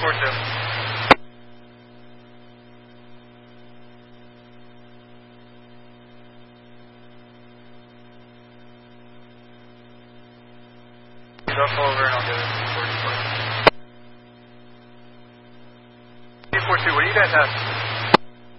4-2. He's up over and I'll get it. 4-2. 4-2, what do you guys have?